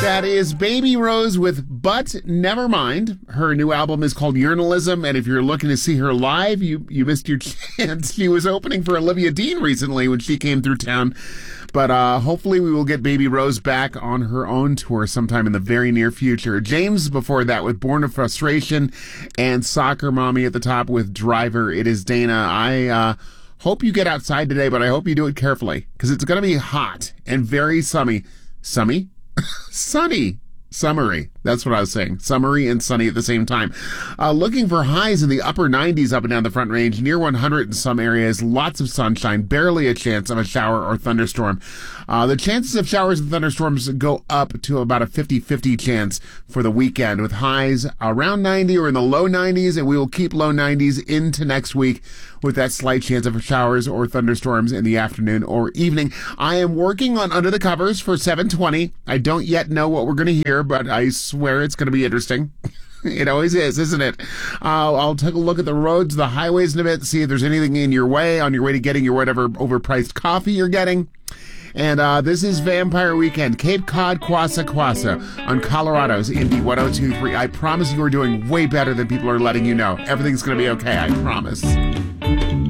That is Baby Rose with But Never Mind. Her new album is called Urinalism, and if you're looking to see her live, you missed your chance. She was opening for Olivia Dean recently when she came through town. But hopefully we will get Baby Rose back on her own tour sometime in the very near future. James before that with Born of Frustration, and Soccer Mommy at the top with Driver. It is Dana. I hope you get outside today, but I hope you do it carefully, because it's going to be hot and very sunny. Sunny? Summery. That's what I was saying. Summery and sunny at the same time. Looking for highs in the upper 90s up and down the Front Range, near 100 in some areas. Lots of sunshine, barely a chance of a shower or thunderstorm. The chances of showers and thunderstorms go up to about a 50-50 chance for the weekend, with highs around 90 or in the low 90s, and we will keep low 90s into next week with that slight chance of showers or thunderstorms in the afternoon or evening. I am working on Under the Covers for 720. I don't yet know what we're going to hear, but I swear it's going to be interesting. It always is, isn't it? I'll take a look at the roads, the highways in a bit, see if there's anything in your way on your way to getting your whatever overpriced coffee you're getting. And this is Vampire Weekend, Cape Cod, Kwassa Kwassa on Colorado's Indie 102.3. I promise you are doing way better than people are letting you know. Everything's going to be okay, I promise.